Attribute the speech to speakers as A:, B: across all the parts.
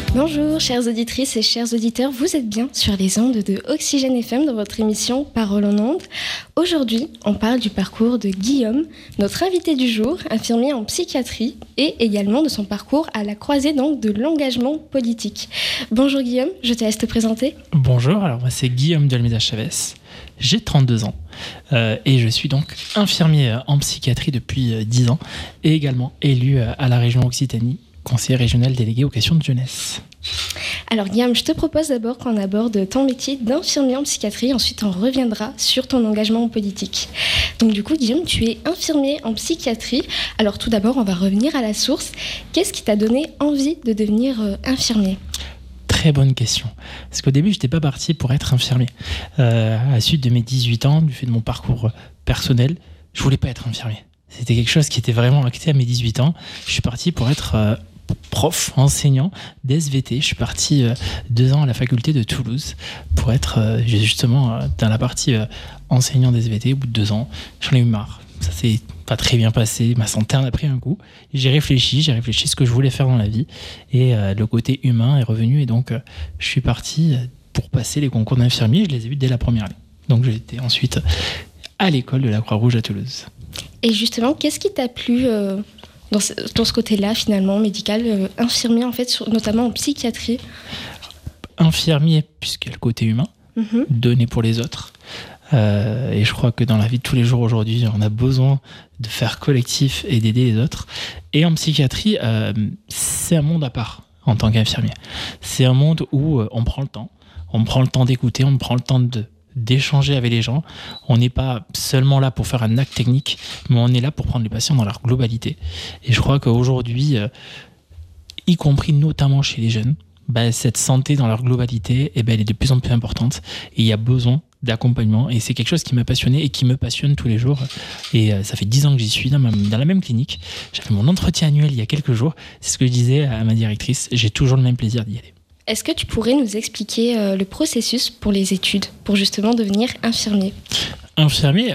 A: Bonjour chères auditrices et chers auditeurs, vous êtes bien sur les ondes de Oxygène FM dans votre émission Parole en ondes. Aujourd'hui, on parle du parcours de Guillaume, notre invité du jour, infirmier en psychiatrie et également de son parcours à la croisée donc de l'engagement politique. Bonjour Guillaume, je te laisse te présenter.
B: Bonjour, alors moi c'est Guillaume de Almeida Chavez, j'ai 32 ans et je suis donc infirmier en psychiatrie depuis 10 ans et également élu à la région Occitanie, conseiller régional délégué aux questions de jeunesse.
A: Alors Guillaume, je te propose d'abord qu'on aborde ton métier d'infirmier en psychiatrie, ensuite on reviendra sur ton engagement en politique. Donc du coup Guillaume, tu es infirmier en psychiatrie. Alors tout d'abord, on va revenir à la source. Qu'est-ce qui t'a donné envie de devenir infirmier ?
B: Très bonne question. Parce qu'au début, je n'étais pas parti pour être infirmier. À la suite de mes 18 ans, du fait de mon parcours personnel, je ne voulais pas être infirmier. C'était quelque chose qui était vraiment acté à mes 18 ans. Je suis parti pour être prof, enseignant d'SVT. Je suis parti 2 ans à la faculté de Toulouse pour être justement dans la partie enseignant d'SVT. Au bout de 2 ans, j'en ai eu marre. Ça s'est pas très bien passé, ma santé en a pris un coup. J'ai réfléchi ce que je voulais faire dans la vie et le côté humain est revenu et donc je suis parti pour passer les concours d'infirmier. Je les ai eus dès la première année. Donc j'ai été ensuite à l'école de la Croix-Rouge à Toulouse. Et
A: justement, qu'est-ce qui t'a plu dans ce côté-là finalement, médical, infirmier en fait, notamment en psychiatrie ?
B: Infirmier, puisqu'il y a le côté humain, donné pour les autres. Et je crois que dans la vie de tous les jours aujourd'hui, on a besoin de faire collectif et d'aider les autres. Et en psychiatrie, c'est un monde à part en tant qu'infirmier. C'est un monde où on prend le temps d'écouter, on prend le temps d'échanger avec les gens. On n'est pas seulement là pour faire un acte technique, mais on est là pour prendre les patients dans leur globalité. Et je crois qu'aujourd'hui, y compris notamment chez les jeunes, cette santé dans leur globalité, elle est de plus en plus importante et il y a besoin d'accompagnement et c'est quelque chose qui m'a passionné et qui me passionne tous les jours et ça fait 10 ans que j'y suis dans la même clinique. J'ai fait mon entretien annuel il y a quelques jours, c'est ce que je disais à ma directrice, j'ai toujours le même plaisir d'y aller.
A: Est-ce que tu pourrais nous expliquer le processus pour les études, pour justement devenir infirmier ?
B: Infirmier,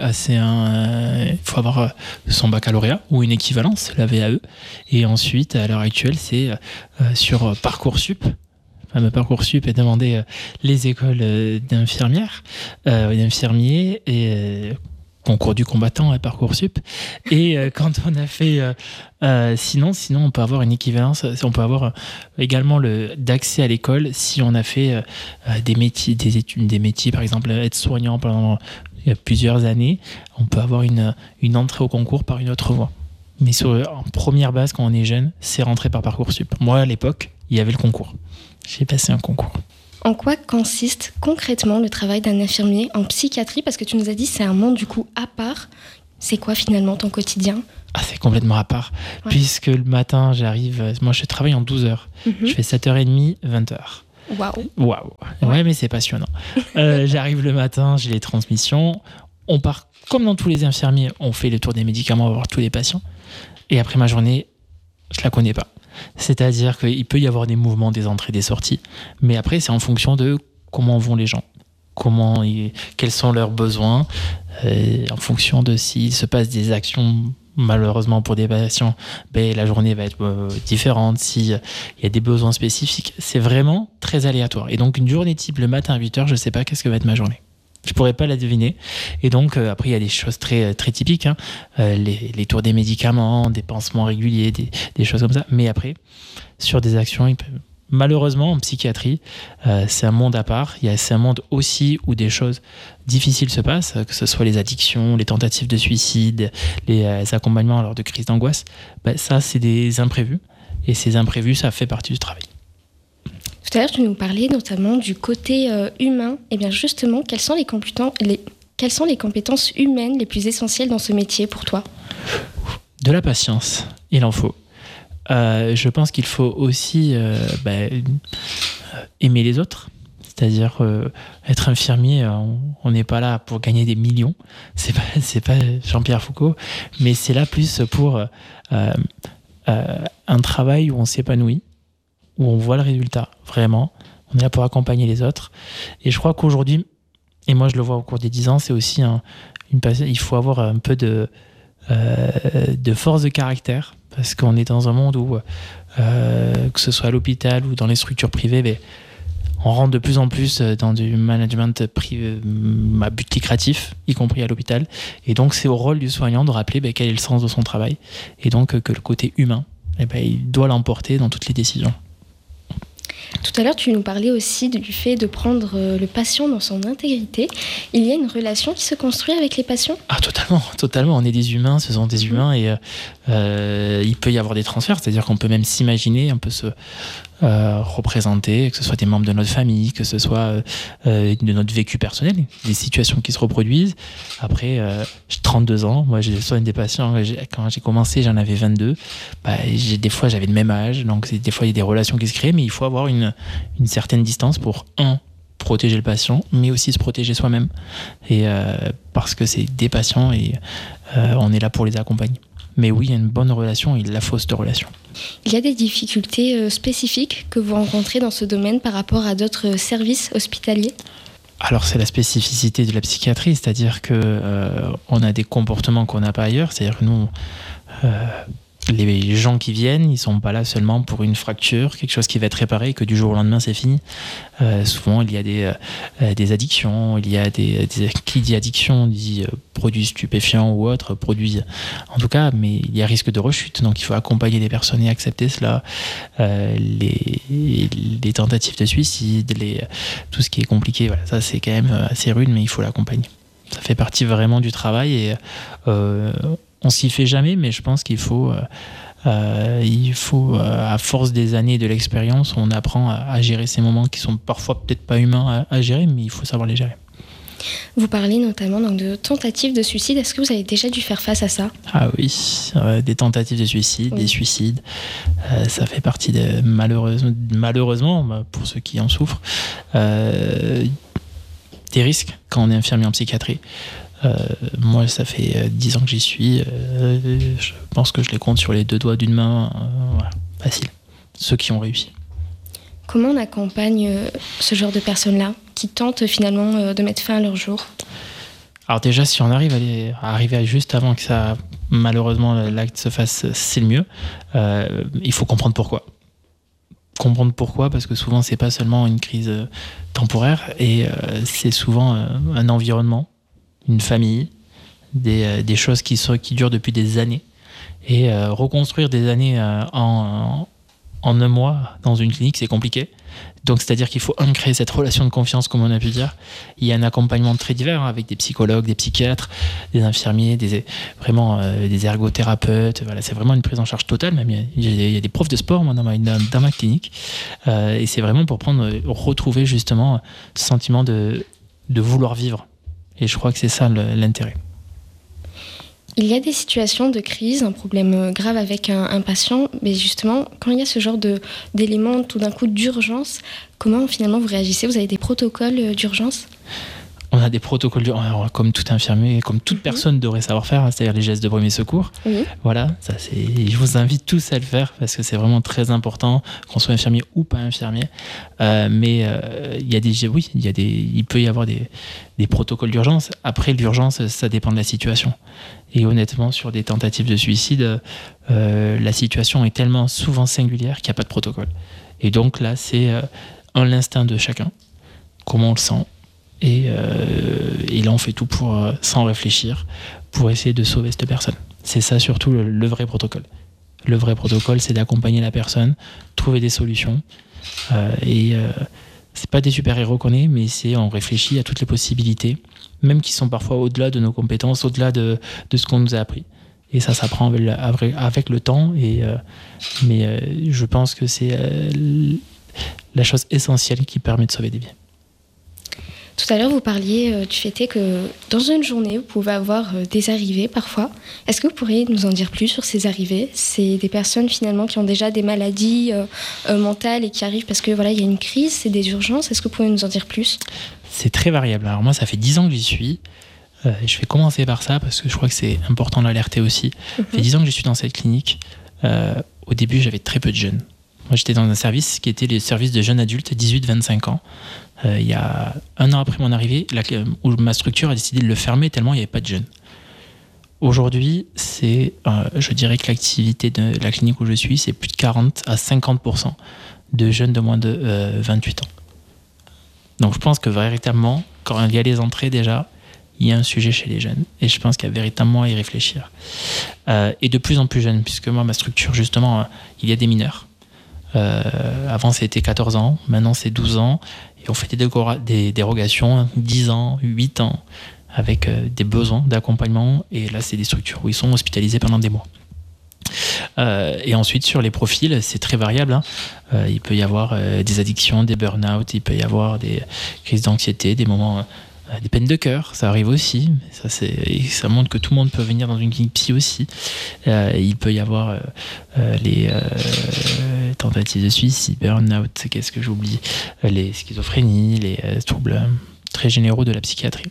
B: il faut avoir son baccalauréat ou une équivalence, la VAE, et ensuite à l'heure actuelle c'est sur Parcoursup. Le Parcoursup est demandé les écoles d'infirmières, d'infirmiers et concours du combattant à Parcoursup. Et quand on a fait... sinon, on peut avoir une équivalence. On peut avoir également d'accès à l'école si on a fait des métiers, par exemple aide-soignant pendant plusieurs années. On peut avoir une entrée au concours par une autre voie. Mais en première base, quand on est jeune, c'est rentré par Parcoursup. Moi, à l'époque, il y avait le concours. J'ai passé un concours.
A: En quoi consiste concrètement le travail d'un infirmier en psychiatrie ? Parce que tu nous as dit que c'est un monde du coup à part. C'est quoi finalement ton quotidien ?
B: C'est complètement à part. Ouais. Puisque le matin, moi je travaille en 12 heures. Je fais 7h30, 20h. Waouh. Ouais, mais c'est passionnant. J'arrive le matin, j'ai les transmissions. On part, comme dans tous les infirmiers, on fait le tour des médicaments, on va voir tous les patients. Et après ma journée, je la connais pas. C'est-à-dire qu'il peut y avoir des mouvements, des entrées, des sorties. Mais après, c'est en fonction de comment vont les gens. Quels sont leurs besoins. En fonction de s'il se passe des actions, malheureusement pour des patients, la journée va être différente. S'il y a des besoins spécifiques, c'est vraiment très aléatoire. Et donc, une journée type le matin à 8h, je ne sais pas qu'est-ce que va être ma journée. Je ne pourrais pas la deviner. Et donc, après, il y a des choses très, très typiques. Les tours des médicaments, des pansements réguliers, des choses comme ça. Mais après, sur des actions, malheureusement, en psychiatrie, c'est un monde à part. C'est un monde aussi où des choses difficiles se passent, que ce soit les addictions, les tentatives de suicide, les accompagnements lors de crises d'angoisse. Ça, c'est des imprévus. Et ces imprévus, ça fait partie du travail.
A: Tout à l'heure, tu nous parlais notamment du côté humain. Et bien justement, quelles sont les compétences humaines les plus essentielles dans ce métier pour toi ?
B: De la patience, il en faut. Je pense qu'il faut aussi aimer les autres. C'est-à-dire être infirmier, on n'est pas là pour gagner des millions. C'est pas Jean-Pierre Foucault, mais c'est là plus pour un travail où on s'épanouit, où on voit le résultat, vraiment. On est là pour accompagner les autres. Et je crois qu'aujourd'hui, et moi je le vois au cours des 10 ans, c'est aussi il faut avoir un peu de force de caractère, parce qu'on est dans un monde où que ce soit à l'hôpital ou dans les structures privées, on rentre de plus en plus dans du management privé à but lucratif, y compris à l'hôpital. Et donc, c'est au rôle du soignant de rappeler quel est le sens de son travail. Et donc, que le côté humain, il doit l'emporter dans toutes les décisions.
A: Tout à l'heure, tu nous parlais aussi du fait de prendre le patient dans son intégrité. Il y a une relation qui se construit avec les patients ?
B: Ah, totalement. On est des humains, ce sont des humains et il peut y avoir des transferts. C'est-à-dire qu'on peut même s'imaginer, un peu se représenter, que ce soit des membres de notre famille, que ce soit de notre vécu personnel, des situations qui se reproduisent. Après, j'ai 32 ans, moi j'ai soigné des patients, quand j'ai commencé j'en avais 22, des fois j'avais le même âge, donc des fois il y a des relations qui se créent, mais il faut avoir une certaine distance pour protéger le patient, mais aussi se protéger soi-même, et parce que c'est des patients et on est là pour les accompagner. Mais oui, il y a une bonne relation et la fausse de relation.
A: Il y a des difficultés spécifiques que vous rencontrez dans ce domaine par rapport à d'autres services hospitaliers ?
B: Alors, c'est la spécificité de la psychiatrie, c'est-à-dire qu'on a des comportements qu'on n'a pas ailleurs. C'est-à-dire que nous, les gens qui viennent, ils ne sont pas là seulement pour une fracture, quelque chose qui va être réparé et que du jour au lendemain, c'est fini. Souvent, il y a des addictions, qui dit addiction dit produits stupéfiants ou autres, produits en tout cas, mais il y a risque de rechute, donc il faut accompagner les personnes et accepter cela. Les tentatives de suicide, tout ce qui est compliqué, voilà, ça c'est quand même assez rude, mais il faut l'accompagner. Ça fait partie vraiment du travail et on s'y fait jamais, mais je pense qu'il faut, à force des années de l'expérience, on apprend à gérer ces moments qui sont parfois peut-être pas humains à gérer, mais il faut savoir les gérer.
A: Vous parlez notamment donc, de tentatives de suicide. Est-ce que vous avez déjà dû faire face à ça ?
B: Ah oui, des tentatives de suicide, oui. Des suicides. Ça fait partie malheureusement, pour ceux qui en souffrent, des risques quand on est infirmier en psychiatrie. Moi, ça fait 10 ans que j'y suis. Je pense que je les compte sur les 2 doigts d'une main. Voilà, facile. Ceux qui ont réussi.
A: Comment on accompagne ce genre de personnes-là qui tentent finalement de mettre fin à leur jour ?
B: Alors déjà, si on arrive à arriver juste avant que ça, malheureusement, l'acte se fasse, c'est le mieux. Il faut comprendre pourquoi. Comprendre pourquoi, parce que souvent, c'est pas seulement une crise temporaire, et c'est souvent un environnement, une famille, des choses qui durent depuis des années. Et reconstruire des années en un mois dans une clinique, c'est compliqué. Donc, c'est-à-dire qu'il faut créer cette relation de confiance, comme on a pu dire. Il y a un accompagnement très divers avec des psychologues, des psychiatres, des infirmiers, des ergothérapeutes. Voilà, c'est vraiment une prise en charge totale. Même il y a des profs de sport moi, dans ma clinique. Et c'est vraiment pour retrouver justement ce sentiment de vouloir vivre. Et je crois que c'est ça l'intérêt.
A: Il y a des situations de crise, un problème grave avec un patient, mais justement, quand il y a ce genre d'éléments tout d'un coup d'urgence, comment finalement vous réagissez ? Vous avez des protocoles d'urgence ?
B: On a des protocoles d'urgence, comme tout infirmier, comme toute personne devrait savoir faire, c'est-à-dire les gestes de premier secours. Oui. Voilà, je vous invite tous à le faire parce que c'est vraiment très important, qu'on soit infirmier ou pas infirmier. Mais il peut y avoir des protocoles d'urgence. Après, l'urgence, ça dépend de la situation. Et honnêtement, sur des tentatives de suicide, la situation est tellement souvent singulière qu'il n'y a pas de protocole. Et donc là, c'est l'instinct de chacun, comment on le sent. Et là, on fait tout sans réfléchir, pour essayer de sauver cette personne. C'est ça surtout le vrai protocole. Le vrai protocole, c'est d'accompagner la personne, trouver des solutions. C'est pas des super-héros qu'on est, mais on réfléchit à toutes les possibilités, même qui sont parfois au-delà de nos compétences, au-delà de ce qu'on nous a appris. Et ça s'apprend avec le temps. Mais je pense que c'est la chose essentielle qui permet de sauver des vies.
A: Tout à l'heure, vous parliez du fait que dans une journée, vous pouvez avoir des arrivées parfois. Est-ce que vous pourriez nous en dire plus sur ces arrivées ? C'est des personnes finalement qui ont déjà des maladies mentales et qui arrivent parce que voilà, il y a une crise, c'est des urgences. Est-ce que vous pouvez nous en dire plus ?
B: C'est très variable. Alors moi, ça fait 10 ans que j'y suis. Je vais commencer par ça parce que je crois que c'est important de l'alerter aussi. Ça fait 10 ans que je suis dans cette clinique. Au début, j'avais très peu de jeunes. Moi, j'étais dans un service qui était les services de jeunes adultes, 18-25 ans. Il y a 1 an après mon arrivée, où ma structure a décidé de le fermer tellement il n'y avait pas de jeunes. Aujourd'hui, je dirais que l'activité de la clinique où je suis, c'est plus de 40 à 50% de jeunes de moins de 28 ans. Donc je pense que véritablement, quand il y a les entrées déjà, il y a un sujet chez les jeunes. Et je pense qu'il y a véritablement à y réfléchir. Et de plus en plus jeunes, puisque moi, ma structure, justement, il y a des mineurs. Avant, c'était 14 ans, maintenant, c'est 12 ans. Et on fait des dérogations, 10 ans, 8 ans, avec des besoins d'accompagnement. Et là, c'est des structures où ils sont hospitalisés pendant des mois. Et ensuite, sur les profils, c'est très variable. Il peut y avoir des addictions, des burn-out, il peut y avoir des crises d'anxiété, des moments... des peines de cœur, ça arrive aussi. Ça montre que tout le monde peut venir dans une clinique psy aussi. Il peut y avoir les tentatives de suicide, burn-out, qu'est-ce que j'oublie, les schizophrénies, les troubles très généraux de la psychiatrie.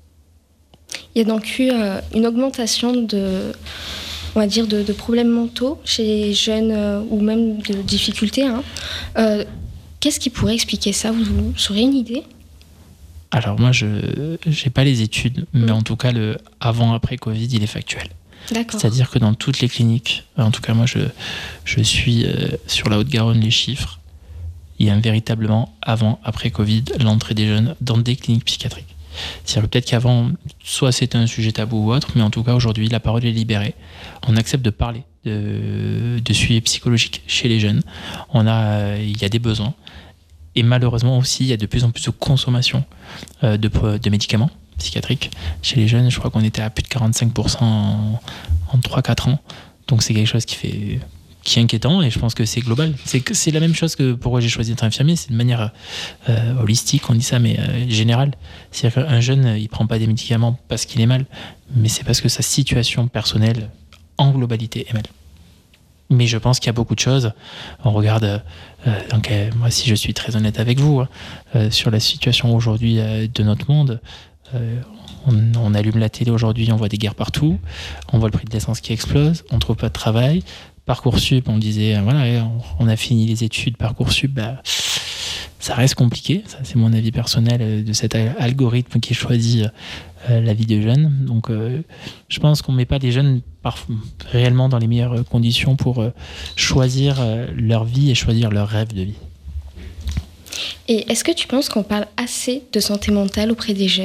A: Il y a donc eu une augmentation de problèmes mentaux chez les jeunes ou même de difficultés. Qu'est-ce qui pourrait expliquer ça ? Vous aurez une idée ?
B: Alors moi, je n'ai pas les études, mais en tout cas, le avant-après Covid, il est factuel.
A: D'accord.
B: C'est-à-dire que dans toutes les cliniques, en tout cas moi, je suis sur la Haute-Garonne, les chiffres, il y a véritablement avant-après Covid, l'entrée des jeunes dans des cliniques psychiatriques. C'est-à-dire que peut-être qu'avant, soit c'était un sujet tabou ou autre, mais en tout cas aujourd'hui, la parole est libérée. On accepte de parler de suivi psychologique chez les jeunes. Il y a des besoins. Et malheureusement aussi, il y a de plus en plus de consommation de médicaments psychiatriques chez les jeunes. Je crois qu'on était à plus de 45% en 3-4 ans. Donc c'est quelque chose qui est inquiétant, et je pense que c'est global. C'est la même chose que pourquoi j'ai choisi d'être infirmier. C'est de manière holistique, on dit ça, mais générale. C'est-à-dire qu'un jeune, il ne prend pas des médicaments parce qu'il est mal, mais c'est parce que sa situation personnelle, en globalité, est mal. Mais je pense qu'il y a beaucoup de choses. On regarde, moi si je suis très honnête avec vous, sur la situation aujourd'hui de notre monde, on allume la télé aujourd'hui, on voit des guerres partout, on voit le prix de l'essence qui explose, on ne trouve pas de travail. Parcoursup, on disait, voilà, on a fini les études, Parcoursup, ça reste compliqué. Ça, c'est mon avis personnel de cet algorithme qui choisit la vie des jeunes. Donc, je pense qu'on ne met pas les jeunes réellement dans les meilleures conditions pour choisir leur vie et choisir leur rêve de vie.
A: Et est-ce que tu penses qu'on parle assez de santé mentale auprès des jeunes ?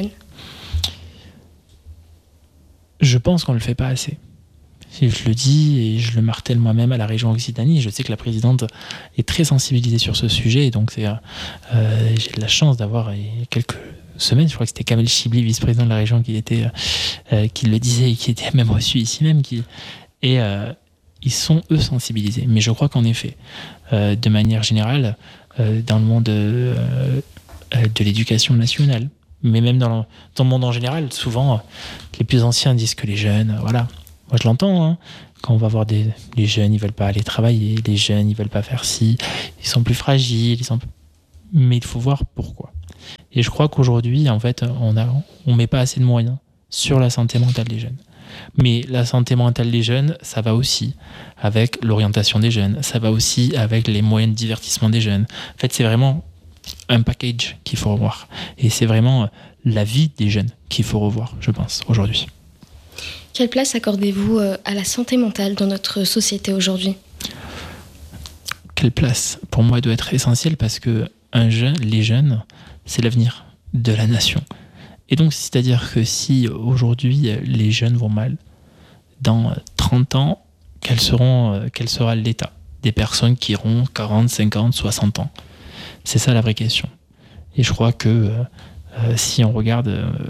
B: Je pense qu'on ne le fait pas assez. Je le dis et je le martèle moi-même à la région Occitanie. Je sais que la présidente est très sensibilisée sur ce sujet. Et donc, j'ai de la chance d'avoir il y a quelques semaines, je crois que c'était Kamel Chibli, vice-président de la région, qui le disait et qui était même reçu ici même. Ils sont, eux, sensibilisés. Mais je crois qu'en effet, de manière générale, dans le monde de l'éducation nationale, mais même dans le monde en général, souvent, les plus anciens disent que les jeunes, voilà. Moi, je l'entends, quand on va voir les jeunes, ils veulent pas aller travailler, les jeunes, ils veulent pas faire ci, ils sont plus fragiles, mais il faut voir pourquoi. Et je crois qu'aujourd'hui, en fait, on met pas assez de moyens sur la santé mentale des jeunes. Mais la santé mentale des jeunes, ça va aussi avec l'orientation des jeunes, ça va aussi avec les moyens de divertissement des jeunes. En fait, c'est vraiment un package qu'il faut revoir. Et c'est vraiment la vie des jeunes qu'il faut revoir, je pense, aujourd'hui.
A: Quelle place accordez-vous à la santé mentale dans notre société aujourd'hui ?
B: Quelle place ? Pour moi, elle doit être essentielle parce que les jeunes, c'est l'avenir de la nation. Et donc, c'est-à-dire que si aujourd'hui les jeunes vont mal, dans 30 ans, quel sera l'état des personnes qui auront 40, 50, 60 ans ? C'est ça la vraie question. Et je crois que si on regarde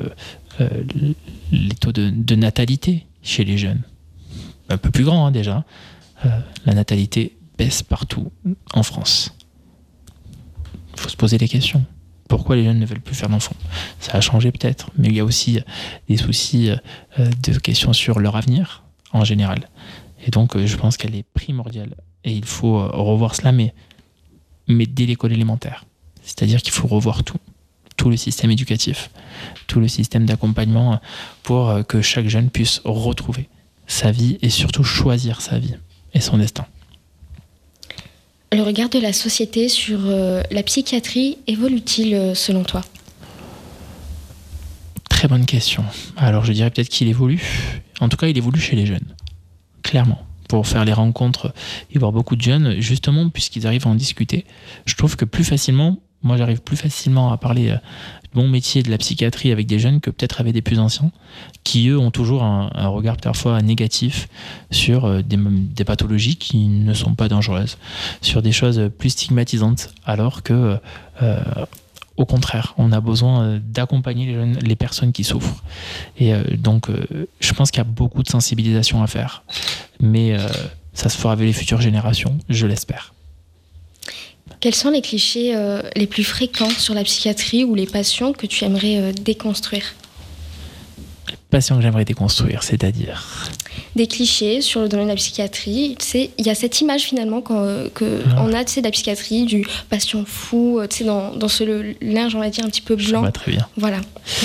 B: les taux de natalité chez les jeunes, un peu plus grands déjà, la natalité baisse partout en France. Il faut se poser des questions. Pourquoi les jeunes ne veulent plus faire d'enfants ? Ça a changé peut-être, mais il y a aussi des soucis de questions sur leur avenir en général. Et donc je pense qu'elle est primordiale et il faut revoir cela, mais dès l'école élémentaire. C'est-à-dire qu'il faut revoir tout le système éducatif, tout le système d'accompagnement pour que chaque jeune puisse retrouver sa vie et surtout choisir sa vie et son destin.
A: Le regard de la société sur la psychiatrie évolue-t-il selon toi ?
B: Très bonne question. Alors je dirais peut-être qu'il évolue. En tout cas, il évolue chez les jeunes, clairement. Pour faire les rencontres et voir beaucoup de jeunes, justement, puisqu'ils arrivent à en discuter. Je trouve que moi j'arrive plus facilement à parler de mon métier de la psychiatrie avec des jeunes que peut-être avec des plus anciens, qui eux ont toujours un regard parfois négatif sur des pathologies qui ne sont pas dangereuses, sur des choses plus stigmatisantes, alors que au contraire, on a besoin d'accompagner les personnes qui souffrent. Et donc, je pense qu'il y a beaucoup de sensibilisation à faire. Mais ça se fera avec les futures générations, je l'espère.
A: Quels sont les clichés les plus fréquents sur la psychiatrie ou les patients que tu aimerais déconstruire ?
B: Les patients que j'aimerais déconstruire, c'est-à-dire ?
A: Des clichés sur le domaine de la psychiatrie. Tu sais, il y a cette image finalement qu'on a, tu sais, de la psychiatrie, du patient fou, tu sais, dans ce linge, on va dire, un petit peu blanc.
B: Ça va très bien.
A: Voilà.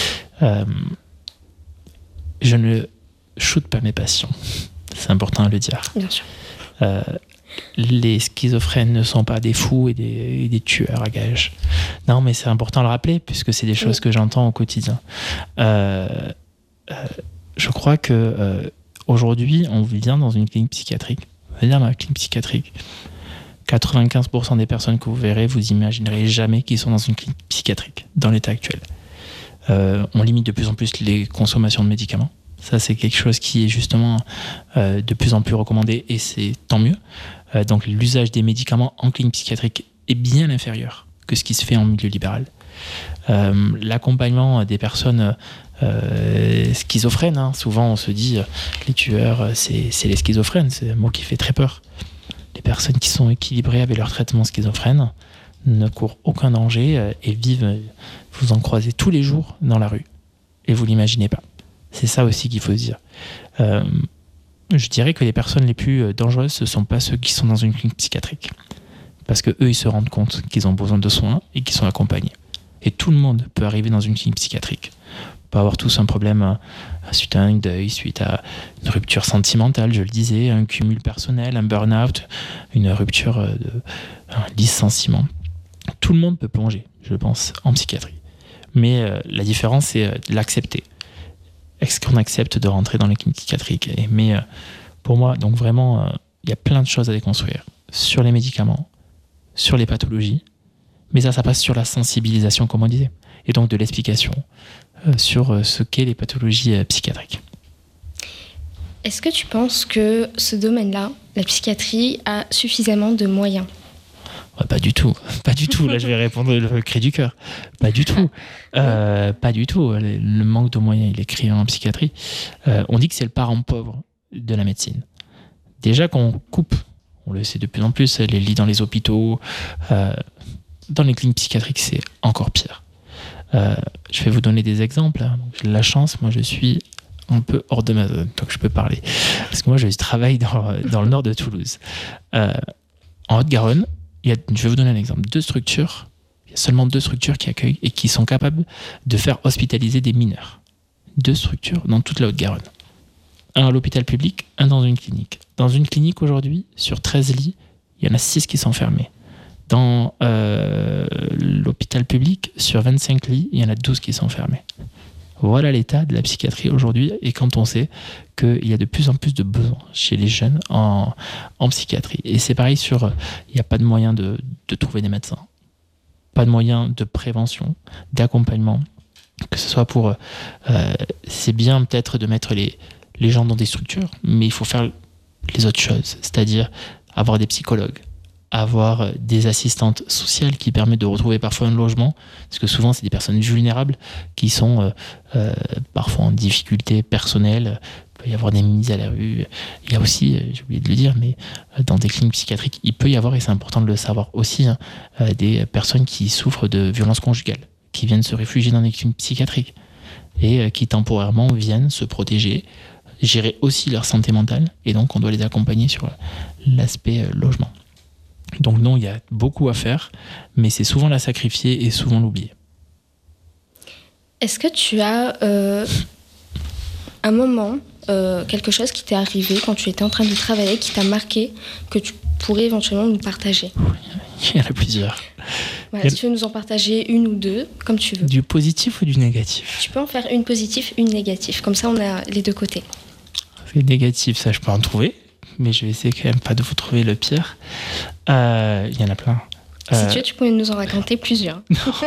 B: Je ne shoote pas mes patients. C'est important à le dire.
A: Bien sûr.
B: Les schizophrènes ne sont pas des fous et des tueurs à gages. Non, mais c'est important de le rappeler, puisque c'est des choses que j'entends au quotidien. Je crois que aujourd'hui, on vient dans une clinique psychiatrique. On va dire dans la clinique psychiatrique. 95% des personnes que vous verrez, vous imaginerez jamais qu'ils sont dans une clinique psychiatrique, dans l'état actuel. On limite de plus en plus les consommations de médicaments. Ça, c'est quelque chose qui est justement de plus en plus recommandé, et c'est tant mieux. Donc, l'usage des médicaments en clinique psychiatrique est bien inférieur que ce qui se fait en milieu libéral. L'accompagnement des personnes schizophrènes, souvent on se dit les tueurs, c'est les schizophrènes, c'est un mot qui fait très peur. Les personnes qui sont équilibrées avec leur traitement schizophrène ne courent aucun danger et vivent, vous en croisez tous les jours dans la rue, et vous l'imaginez pas. C'est ça aussi qu'il faut se dire. Je dirais que les personnes les plus dangereuses, ce ne sont pas ceux qui sont dans une clinique psychiatrique. Parce qu'eux, ils se rendent compte qu'ils ont besoin de soins et qu'ils sont accompagnés. Et tout le monde peut arriver dans une clinique psychiatrique. On peut avoir tous un problème suite à un deuil, suite à une rupture sentimentale, je le disais, un cumul personnel, un burn-out, une rupture un licenciement. Tout le monde peut plonger, je pense, en psychiatrie. Mais la différence, c'est de l'accepter. Est-ce qu'on accepte de rentrer dans les cliniques psychiatriques ? Mais pour moi, donc vraiment, il y a plein de choses à déconstruire sur les médicaments, sur les pathologies, mais ça passe sur la sensibilisation, comme on disait, et donc de l'explication sur ce qu'est les pathologies psychiatriques.
A: Est-ce que tu penses que ce domaine-là, la psychiatrie, a suffisamment de moyens ?
B: Pas du tout. Là, je vais répondre le cri du cœur. Pas du tout. Pas du tout. Le manque de moyens, il est criant en psychiatrie. On dit que c'est le parent pauvre de la médecine. Déjà qu'on coupe, on le sait de plus en plus, les lits dans les hôpitaux, dans les cliniques psychiatriques, c'est encore pire. Je vais vous donner des exemples. Donc, j'ai de la chance, moi je suis un peu hors de ma zone, donc je peux parler. Parce que moi je travaille dans le nord de Toulouse. En Haute-Garonne, je vais vous donner un exemple. Il y a seulement 2 structures qui accueillent et qui sont capables de faire hospitaliser des mineurs. 2 structures dans toute la Haute-Garonne. Un à l'hôpital public, un dans une clinique. Dans une clinique aujourd'hui, sur 13 lits, il y en a 6 qui sont fermés. Dans l'hôpital public, sur 25 lits, il y en a 12 qui sont fermés. Voilà l'état de la psychiatrie aujourd'hui, et quand on sait qu'il y a de plus en plus de besoins chez les jeunes en psychiatrie. Et c'est pareil il n'y a pas de moyen de trouver des médecins, pas de moyen de prévention, d'accompagnement, que ce soit pour... c'est bien peut-être de mettre les gens dans des structures, mais il faut faire les autres choses, c'est-à-dire avoir des psychologues, avoir des assistantes sociales qui permettent de retrouver parfois un logement, parce que souvent c'est des personnes vulnérables qui sont parfois en difficulté personnelle. Il peut y avoir des mises à la rue. Il y a aussi, j'ai oublié de le dire, mais dans des cliniques psychiatriques, il peut y avoir, et c'est important de le savoir aussi, des personnes qui souffrent de violences conjugales, qui viennent se réfugier dans des cliniques psychiatriques et qui temporairement viennent se protéger, gérer aussi leur santé mentale, et donc on doit les accompagner sur l'aspect logement. Donc non, il y a beaucoup à faire, mais c'est souvent la sacrifier et souvent l'oublier.
A: Est-ce que tu as un moment, quelque chose qui t'est arrivé quand tu étais en train de travailler, qui t'a marqué, que tu pourrais éventuellement nous partager ?
B: Il y en a plusieurs.
A: Voilà, si tu veux nous en partager une ou 2, comme tu veux.
B: Du positif ou du négatif ?
A: Tu peux en faire une positive, une négative. Comme ça, on a les 2 côtés.
B: C'est négatif, ça je peux en trouver, mais je vais essayer quand même pas de vous trouver le pire. Il y en a plein.
A: Si tu veux, tu peux nous en raconter plusieurs.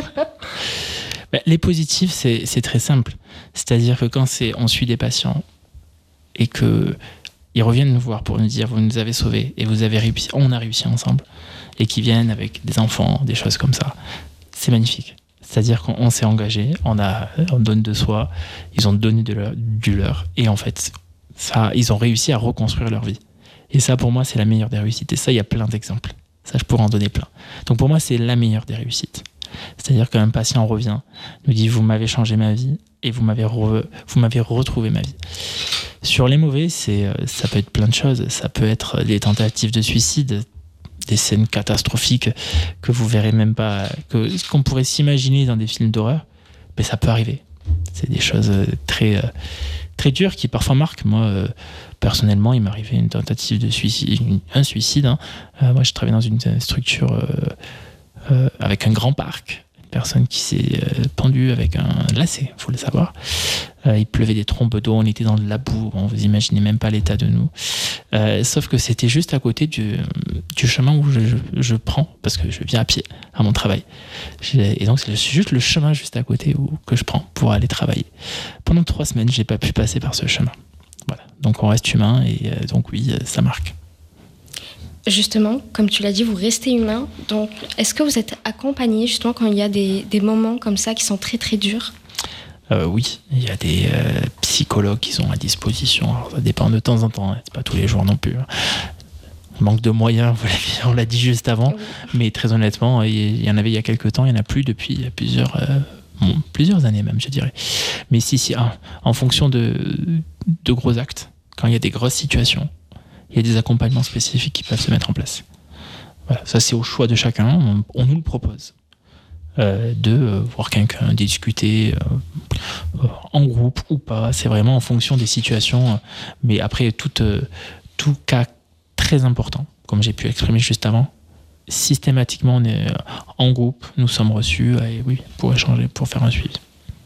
B: Les positifs, c'est très simple. C'est-à-dire que quand on suit des patients et qu'ils reviennent nous voir pour nous dire vous nous avez sauvés et vous avez réussi, on a réussi ensemble, et qu'ils viennent avec des enfants, des choses comme ça, c'est magnifique. C'est-à-dire qu'on s'est engagé, on donne de soi, ils ont donné du leur, et en fait, ça, ils ont réussi à reconstruire leur vie. Et ça, pour moi, c'est la meilleure des réussites. Et ça, il y a plein d'exemples. Ça, je pourrais en donner plein. Donc pour moi, c'est la meilleure des réussites. C'est-à-dire qu'un patient revient, nous dit « vous m'avez changé ma vie et vous m'avez retrouvé ma vie ». Sur les mauvais, ça peut être plein de choses. Ça peut être des tentatives de suicide, des scènes catastrophiques que vous verrez même pas, qu'on pourrait s'imaginer dans des films d'horreur, mais ça peut arriver. C'est des choses très, très dures qui parfois marquent. Moi, personnellement, il m'est arrivé une tentative de suicide, un suicide. Moi, je travaillais dans une structure avec un grand parc. Une personne qui s'est pendue avec un lacet, il faut le savoir. Il pleuvait des trombes d'eau, on était dans de la boue, vous imaginez même pas l'état de nous. Sauf que c'était juste à côté du chemin où je prends, parce que je viens à pied à mon travail. Et donc c'est juste le chemin juste à côté que je prends pour aller travailler. Pendant 3 semaines, j'ai pas pu passer par ce chemin. Voilà. Donc on reste humain et donc oui, ça marque.
A: Justement, comme tu l'as dit, vous restez humain. Donc, est-ce que vous êtes accompagné justement quand il y a des moments comme ça qui sont très très durs ?
B: Oui, il y a des psychologues qui sont à disposition. Alors, ça dépend de temps en temps, hein. C'est pas tous les jours non plus. Manque de moyens, on l'a dit juste avant. Oui. Mais très honnêtement, il y en avait il y a quelques temps, il n'y en a plus depuis plusieurs années même, je dirais. Mais si, en fonction de gros actes, quand il y a des grosses situations, il y a des accompagnements spécifiques qui peuvent se mettre en place. Voilà, ça c'est au choix de chacun, on nous le propose. De voir quelqu'un, de discuter en groupe ou pas, c'est vraiment en fonction des situations, mais après tout cas très important, comme j'ai pu exprimer juste avant, systématiquement on est en groupe, nous sommes reçus et oui, pour échanger, pour faire un suivi.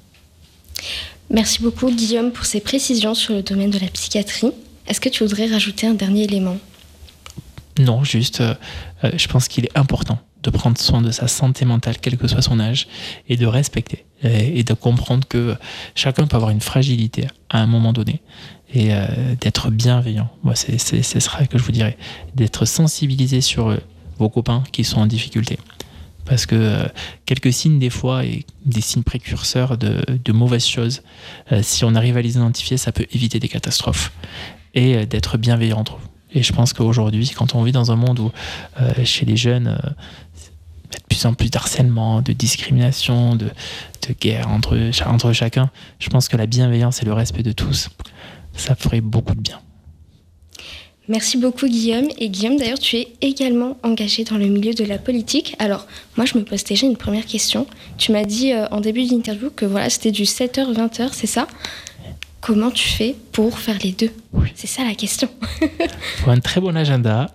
A: Merci beaucoup Guillaume pour ces précisions sur le domaine de la psychiatrie. Est-ce que tu voudrais rajouter un dernier élément ?
B: Non, juste, je pense qu'il est important de prendre soin de sa santé mentale, quel que soit son âge, et de respecter, et de comprendre que chacun peut avoir une fragilité à un moment donné, et d'être bienveillant. Moi, c'est ce que je vous dirais, d'être sensibilisé sur vos copains qui sont en difficulté. Parce que quelques signes des fois, et des signes précurseurs de mauvaises choses, si on arrive à les identifier, ça peut éviter des catastrophes. Et d'être bienveillant entre vous. Et je pense qu'aujourd'hui, quand on vit dans un monde où chez les jeunes, il y a de plus en plus d'harcèlement, de discrimination, de guerre entre chacun, je pense que la bienveillance et le respect de tous, ça ferait beaucoup de bien.
A: Merci beaucoup Guillaume. Et Guillaume, d'ailleurs, tu es également engagé dans le milieu de la politique. Alors, moi, je me pose déjà une première question. Tu m'as dit en début d'interview que voilà, c'était du 7h-20h, c'est ça ? Comment tu fais pour faire les deux ? Oui. C'est ça la question.
B: Pour un très bon agenda,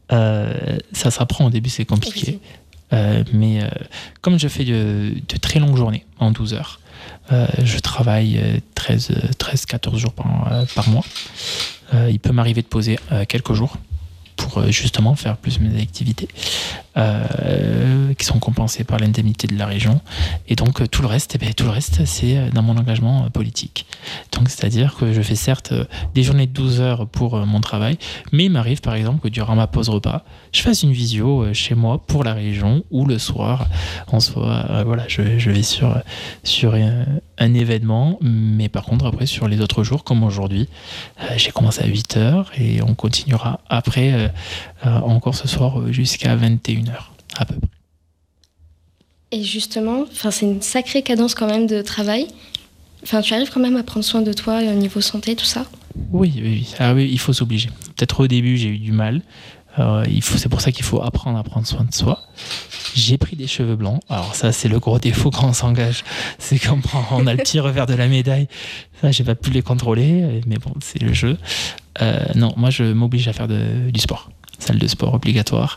B: ça s'apprend au début, c'est compliqué. Mais comme je fais de très longues journées, en 12 heures, je travaille 13-14 jours par mois. Il peut m'arriver de poser quelques jours pour justement faire plus de mes activités qui sont compensées par l'indemnité de la région. Et donc tout le reste, c'est dans mon engagement politique. Donc c'est-à-dire que je fais certes des journées de 12 heures pour mon travail, mais il m'arrive par exemple que durant ma pause repas, je fasse une visio chez moi pour la région, ou le soir, je vais sur un événement, mais par contre après sur les autres jours, comme aujourd'hui, j'ai commencé à 8h et on continuera après encore ce soir jusqu'à 21h à peu près.
A: Et justement, c'est une sacrée cadence quand même de travail. Tu arrives quand même à prendre soin de toi au niveau santé, tout ça ?
B: Oui. Ah oui, il faut s'obliger. Peut-être au début, j'ai eu du mal. C'est pour ça qu'il faut apprendre à prendre soin de soi. J'ai pris des cheveux blancs. Alors ça, c'est le gros défaut quand on s'engage. C'est qu'on a le petit revers de la médaille. Ça, j'ai pas pu les contrôler, mais bon, c'est le jeu. Non, moi, je m'oblige à faire du sport. Salle de sport obligatoire.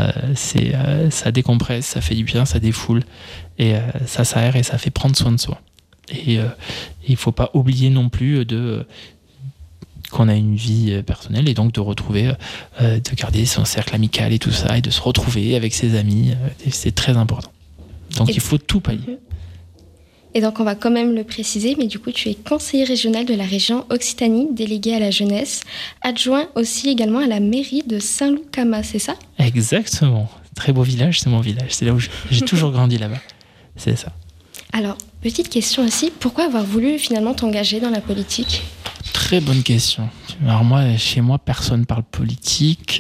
B: Ça décompresse, ça fait du bien, ça défoule. Et ça s'aère et ça fait prendre soin de soi. Et il ne faut pas oublier non plus qu'on a une vie personnelle, et donc de retrouver, de garder son cercle amical et tout ça, et de se retrouver avec ses amis, c'est très important. Donc il faut tout pallier.
A: Et donc on va quand même le préciser, mais du coup tu es conseiller régional de la région Occitanie, délégué à la jeunesse, adjoint aussi également à la mairie de Saint-Loup-Camas, c'est ça ?
B: Exactement. Très beau village, c'est mon village. C'est là où j'ai toujours grandi là-bas. C'est ça.
A: Alors, petite question aussi, pourquoi avoir voulu finalement t'engager dans la politique ?
B: Très bonne question. Alors moi, chez moi, personne ne parle politique.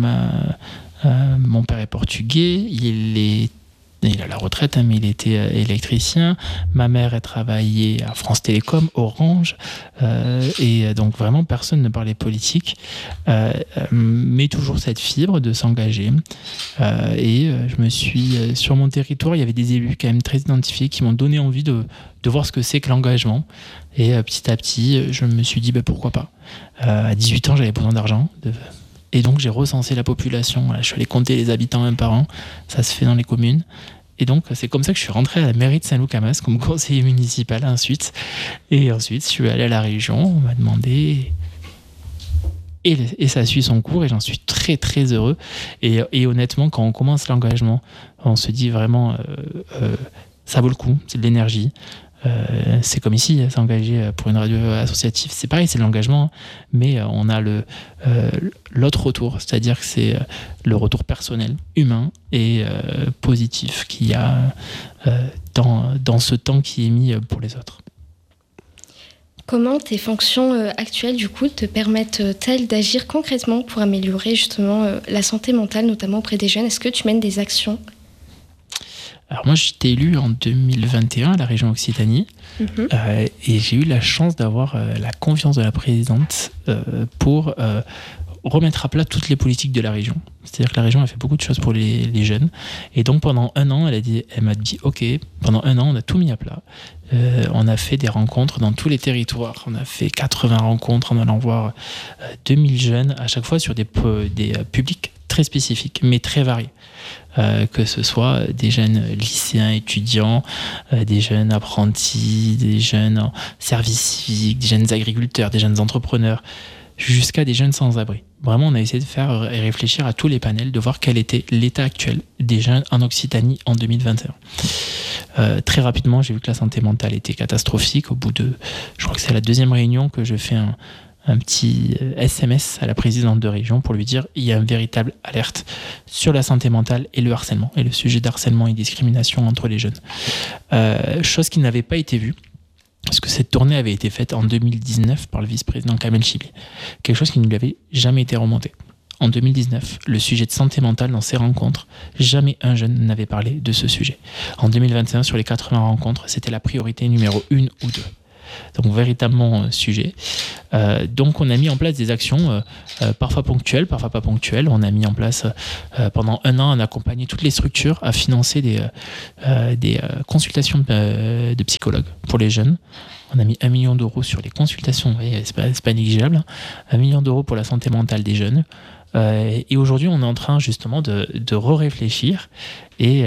B: Mon père est portugais, il a la retraite, mais il était électricien. Ma mère a travaillé à France Télécom, Orange, et donc vraiment personne ne parlait politique, mais toujours cette fibre de s'engager. Et je me suis, sur mon territoire, il y avait des élus quand même très identifiés qui m'ont donné envie de voir ce que c'est que l'engagement. Et petit à petit, je me suis dit pourquoi pas. À 18 ans, j'avais besoin d'argent. Et donc j'ai recensé la population, je suis allé compter les habitants un par un, ça se fait dans les communes. Et donc c'est comme ça que je suis rentré à la mairie de Saint-Loup-Camas comme conseiller municipal ensuite. Et ensuite je suis allé à la région, on m'a demandé, et ça suit son cours, et j'en suis très très heureux. Et honnêtement, quand on commence l'engagement, on se dit vraiment ça vaut le coup, c'est de l'énergie. C'est comme ici, s'engager pour une radio associative, c'est pareil, c'est de l'engagement, mais on a l'autre retour, c'est-à-dire que c'est le retour personnel, humain et positif qu'il y a dans ce temps qui est mis pour les autres.
A: Comment tes fonctions actuelles, du coup, te permettent-elles d'agir concrètement pour améliorer justement la santé mentale, notamment auprès des jeunes ? Est-ce que tu mènes des actions ?
B: Alors moi, j'ai été élu en 2021 à la région Occitanie, et j'ai eu la chance d'avoir la confiance de la présidente pour remettre à plat toutes les politiques de la région. C'est-à-dire que la région a fait beaucoup de choses pour les jeunes, et donc pendant un an, elle m'a dit ok, pendant un an, on a tout mis à plat. On a fait des rencontres dans tous les territoires, on a fait 80 rencontres en allant voir 2000 jeunes, à chaque fois sur des publics très spécifiques, mais très variés. Que ce soit des jeunes lycéens, étudiants, des jeunes apprentis, des jeunes en service civique, des jeunes agriculteurs, des jeunes entrepreneurs, jusqu'à des jeunes sans-abri. Vraiment, on a essayé de faire réfléchir à tous les panels, de voir quel était l'état actuel des jeunes en Occitanie en 2021. Très rapidement, j'ai vu que la santé mentale était catastrophique. Au bout de, je crois que c'est la deuxième réunion que je fais un petit SMS à la présidente de région pour lui dire il y a une véritable alerte sur la santé mentale et le harcèlement, et le sujet d'harcèlement et discrimination entre les jeunes. Chose qui n'avait pas été vue, parce que cette tournée avait été faite en 2019 par le vice-président Kamel Chibli. Quelque chose qui ne lui avait jamais été remonté. En 2019, le sujet de santé mentale dans ces rencontres, jamais un jeune n'avait parlé de ce sujet. En 2021, sur les 80 rencontres, c'était la priorité numéro 1 ou 2. Donc véritablement sujet. Donc on a mis en place des actions parfois ponctuelles, parfois pas ponctuelles. On a mis en place pendant un an, on a accompagné toutes les structures à financer des consultations de psychologues pour les jeunes. On a mis 1 million d'euros sur les consultations, c'est pas négligeable, hein. 1 million d'euros pour la santé mentale des jeunes. Et aujourd'hui, on est en train justement de re-réfléchir. Et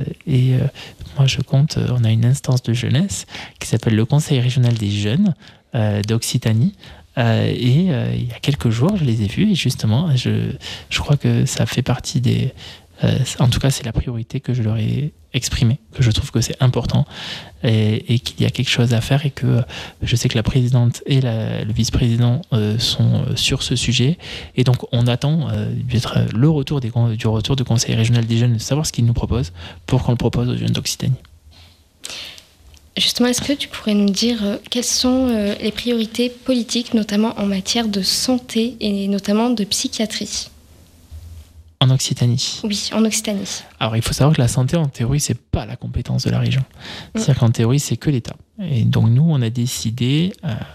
B: moi, je compte, on a une instance de jeunesse qui s'appelle le Conseil régional des jeunes d'Occitanie. Et il y a quelques jours, je les ai vus. Et justement, je crois que ça fait partie des... en tout cas, c'est la priorité que je leur ai exprimée, que je trouve que c'est important et qu'il y a quelque chose à faire, et que je sais que la présidente et le vice-président sont sur ce sujet, et donc on attend d'être le retour du Conseil régional des jeunes, de savoir ce qu'ils nous proposent pour qu'on le propose aux jeunes d'Occitanie.
A: Justement, est-ce que tu pourrais nous dire quelles sont les priorités politiques, notamment en matière de santé et notamment de psychiatrie ?
B: En Occitanie.
A: Oui, en Occitanie.
B: Alors, il faut savoir que la santé, en théorie, c'est pas la compétence de la région. C'est-à-dire qu'en théorie, c'est que l'État. Et donc, nous, on a décidé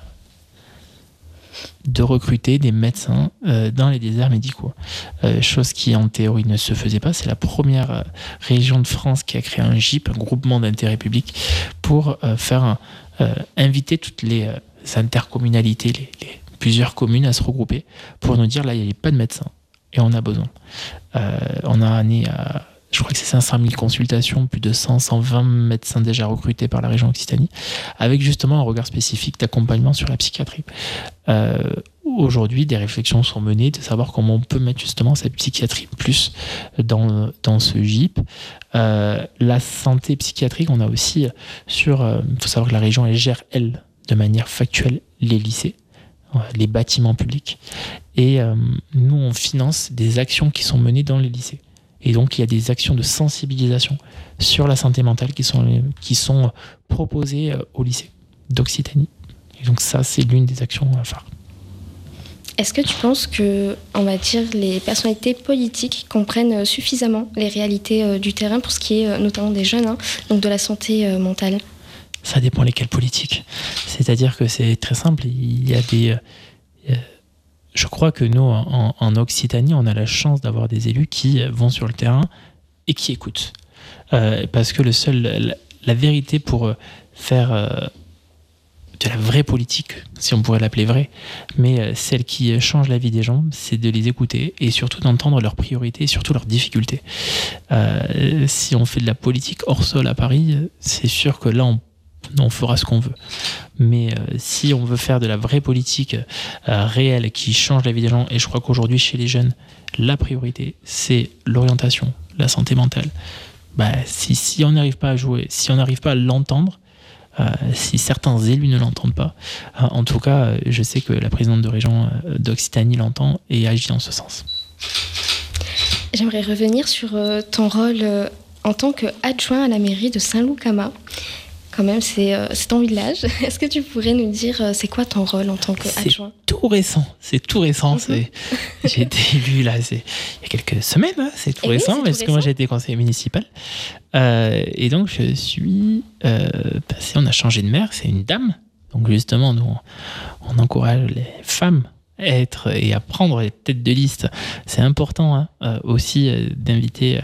B: de recruter des médecins dans les déserts médicaux. Chose qui, en théorie, ne se faisait pas. C'est la première région de France qui a créé un GIP, un groupement d'intérêt public, pour inviter toutes les intercommunalités, les plusieurs communes à se regrouper pour nous dire, là, il n'y a pas de médecins. Et on a besoin. On a je crois que c'est 500 000 consultations, plus de 120 médecins déjà recrutés par la région Occitanie, avec justement un regard spécifique d'accompagnement sur la psychiatrie. aujourd'hui, des réflexions sont menées de savoir comment on peut mettre justement cette psychiatrie plus dans ce GIP. La santé psychiatrique, on a aussi il faut savoir que la région, elle gère, elle, de manière factuelle, les lycées, les bâtiments publics. Et nous, on finance des actions qui sont menées dans les lycées. Et donc, il y a des actions de sensibilisation sur la santé mentale qui sont proposées au lycée d'Occitanie. Et donc ça, c'est l'une des actions phares.
A: Est-ce que tu penses que, on va dire, les personnalités politiques comprennent suffisamment les réalités du terrain pour ce qui est notamment des jeunes, donc de la santé mentale ?
B: Ça dépend lesquels politiques. C'est-à-dire que c'est très simple. Il y a des... je crois que nous, en Occitanie, on a la chance d'avoir des élus qui vont sur le terrain et qui écoutent. Parce que la vérité pour faire de la vraie politique, si on pourrait l'appeler vraie, mais celle qui change la vie des gens, c'est de les écouter et surtout d'entendre leurs priorités et surtout leurs difficultés. Si on fait de la politique hors sol à Paris, c'est sûr que là, on fera ce qu'on veut. Mais si on veut faire de la vraie politique réelle qui change la vie des gens, et je crois qu'aujourd'hui chez les jeunes, la priorité c'est l'orientation, la santé mentale. Si on n'arrive pas à jouer, si on n'arrive pas à l'entendre, si certains élus ne l'entendent pas, en tout cas je sais que la présidente de région d'Occitanie l'entend et agit en ce sens.
A: J'aimerais revenir sur ton rôle en tant qu'adjoint à la mairie de Saint-Loup-Cama. Quand même, c'est ton village. Est-ce que tu pourrais nous dire c'est quoi ton rôle en tant qu'adjoint ?
B: C'est tout récent. J'ai été élu là, il y a quelques semaines, c'est tout récent, parce que moi j'ai été conseiller municipal. Et donc je suis passé, on a changé de maire, c'est une dame. Donc justement, nous on encourage les femmes à être et à prendre les têtes de liste. C'est important aussi d'inviter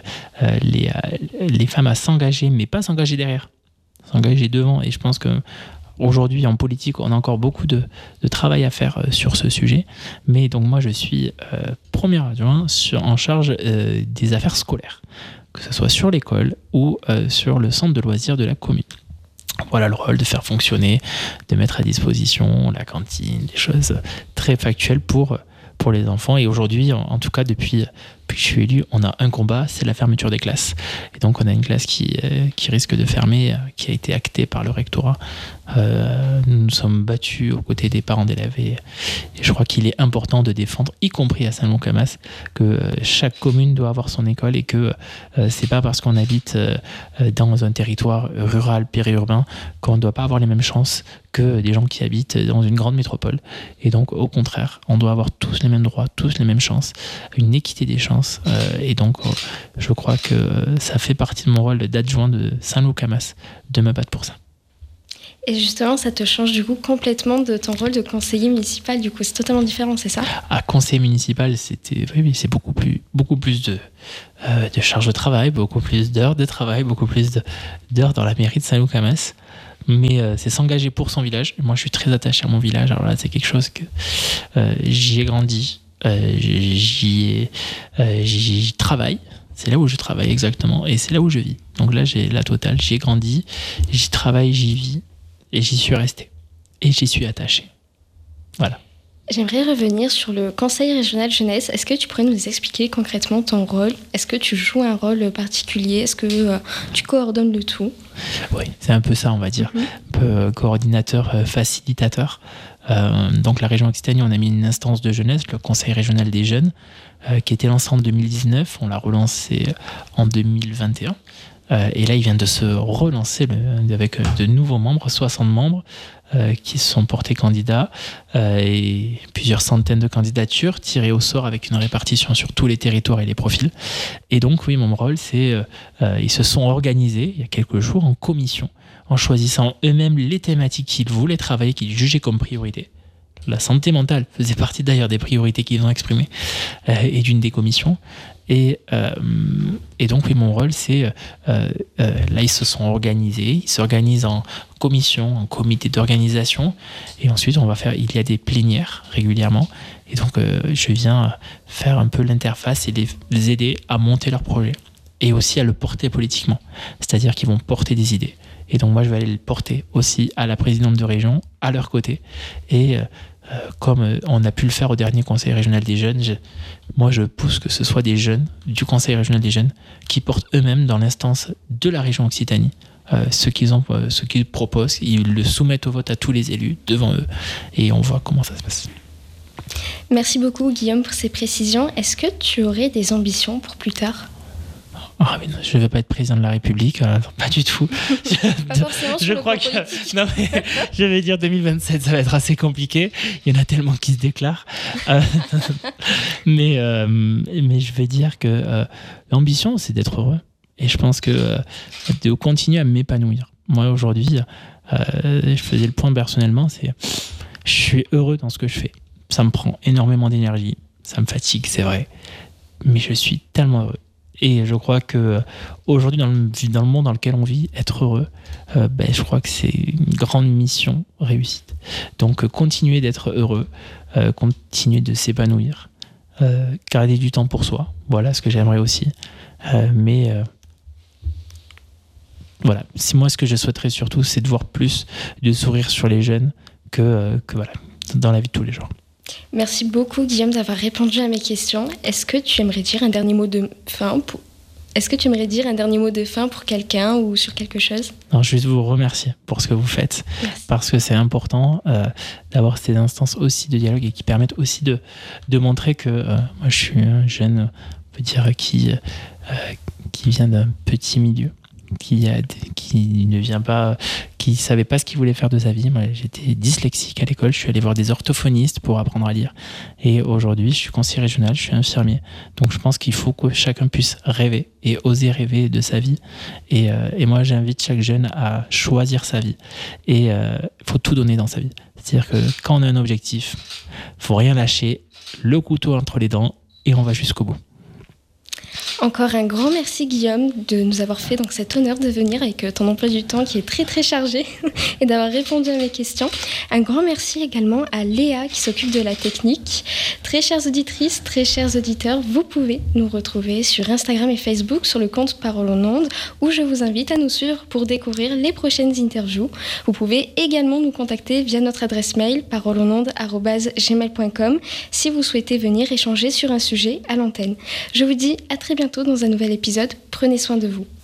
B: les femmes à s'engager, mais pas s'engager derrière. S'engager devant, et je pense qu'aujourd'hui en politique on a encore beaucoup de travail à faire sur ce sujet, mais donc moi je suis premier adjoint en charge des affaires scolaires, que ce soit sur l'école ou sur le centre de loisirs de la commune. Voilà le rôle de faire fonctionner, de mettre à disposition la cantine, des choses très factuelles pour les enfants. Et aujourd'hui, en tout cas depuis que je suis élu, on a un combat, c'est la fermeture des classes. Et donc on a une classe qui risque de fermer, qui a été actée par le rectorat. Nous nous sommes battus aux côtés des parents d'élèves et je crois qu'il est important de défendre, y compris à Saint-Lô-Camas, que chaque commune doit avoir son école et que c'est pas parce qu'on habite dans un territoire rural, périurbain, qu'on ne doit pas avoir les mêmes chances que des gens qui habitent dans une grande métropole. Et donc au contraire, on doit avoir tous les mêmes droits, tous les mêmes chances, une équité des chances. Et donc je crois que ça fait partie de mon rôle d'adjoint de Saint-Lô-Camas de me battre pour ça.
A: Et justement, ça te change du coup complètement de ton rôle de conseiller municipal. Du coup, c'est totalement différent, c'est ça ?
B: Conseiller municipal, c'est beaucoup plus de charge de travail, beaucoup plus d'heures de travail, beaucoup plus d'heures dans la mairie de Saint-Lô-Camas. Mais c'est s'engager pour son village. Moi, je suis très attaché à mon village. Alors là, c'est quelque chose que j'y ai grandi, j'y travaille. C'est là où je travaille exactement et c'est là où je vis. Donc là, j'ai la totale. J'y ai grandi, j'y travaille, j'y vis. Et j'y suis resté. Et j'y suis attaché. Voilà.
A: J'aimerais revenir sur le Conseil régional jeunesse. Est-ce que tu pourrais nous expliquer concrètement ton rôle ? Est-ce que tu joues un rôle particulier ? Est-ce que tu coordonnes le tout ?
B: Oui, c'est un peu ça, on va dire. Un peu coordinateur, facilitateur. Donc la région Occitanie, on a mis une instance de jeunesse, le Conseil régional des jeunes, qui était lancé en 2019. On l'a relancé en 2021. Et là, il vient de se relancer avec de nouveaux membres, 60 membres qui se sont portés candidats et plusieurs centaines de candidatures tirées au sort avec une répartition sur tous les territoires et les profils. Et donc, oui, mon rôle, c'est ils se sont organisés il y a quelques jours en commission, en choisissant eux-mêmes les thématiques qu'ils voulaient travailler, qu'ils jugeaient comme priorité. La santé mentale faisait partie d'ailleurs des priorités qu'ils ont exprimées et d'une des commissions. Et donc, oui, mon rôle, c'est là, ils se sont organisés, ils s'organisent en commission, en comité d'organisation, et ensuite, il y a des plénières régulièrement, et donc, je viens faire un peu l'interface et les aider à monter leur projet, et aussi à le porter politiquement, c'est-à-dire qu'ils vont porter des idées. Et donc, moi, je vais aller le porter aussi à la présidente de région, à leur côté, et comme on a pu le faire au dernier Conseil régional des jeunes. Moi, je pousse que ce soit des jeunes du Conseil régional des jeunes qui portent eux-mêmes dans l'instance de la région Occitanie ce qu'ils proposent. Ils le soumettent au vote à tous les élus devant eux et on voit comment ça se passe.
A: Merci beaucoup Guillaume pour ces précisions. Est-ce que tu aurais des ambitions pour plus tard ?
B: Mais non, je ne vais pas être président de la République, pas du tout.
A: Pas forcément sur
B: je
A: le
B: crois
A: plan politique.
B: Non, mais je vais dire 2027, ça va être assez compliqué. Il y en a tellement qui se déclarent. Mais je vais dire que l'ambition, c'est d'être heureux. Et je pense que de continuer à m'épanouir. Moi, aujourd'hui, je faisais le point personnellement, je suis heureux dans ce que je fais. Ça me prend énormément d'énergie, ça me fatigue, c'est vrai. Mais je suis tellement heureux. Et je crois que aujourd'hui, dans le monde dans lequel on vit, être heureux, je crois que c'est une grande mission réussite. Donc, continuer d'être heureux, continuer de s'épanouir, garder du temps pour soi. Voilà ce que j'aimerais aussi. Voilà. Moi, ce que je souhaiterais surtout, c'est de voir plus de sourires sur les jeunes que voilà, dans la vie de tous les jours.
A: Merci beaucoup Guillaume d'avoir répondu à mes questions. Est-ce que tu aimerais dire un dernier mot de fin pour quelqu'un ou sur quelque chose ?
B: Non, je vais vous remercier pour ce que vous faites.
A: Merci.
B: Parce que c'est important d'avoir ces instances aussi de dialogue et qui permettent aussi de montrer que moi je suis un jeune, on peut dire, qui vient d'un petit milieu. Qui ne vient pas, qui savait pas ce qu'il voulait faire de sa vie. Moi, j'étais dyslexique à l'école, je suis allé voir des orthophonistes pour apprendre à lire. Et aujourd'hui, je suis conseiller régional, je suis infirmier. Donc, je pense qu'il faut que chacun puisse rêver et oser rêver de sa vie. Et moi, j'invite chaque jeune à choisir sa vie. Et il faut tout donner dans sa vie. C'est-à-dire que quand on a un objectif, faut rien lâcher, le couteau entre les dents et on va jusqu'au bout.
A: Encore un grand merci Guillaume de nous avoir fait donc cet honneur de venir avec ton emploi du temps qui est très très chargé et d'avoir répondu à mes questions. Un grand merci également à Léa qui s'occupe de la technique. Très chères auditrices, très chers auditeurs, vous pouvez nous retrouver sur Instagram et Facebook sur le compte Parole en Ondes où je vous invite à nous suivre pour découvrir les prochaines interviews. Vous pouvez également nous contacter via notre adresse mail paroleonondes@gmail.com si vous souhaitez venir échanger sur un sujet à l'antenne. Je vous dis à très bientôt dans un nouvel épisode. Prenez soin de vous.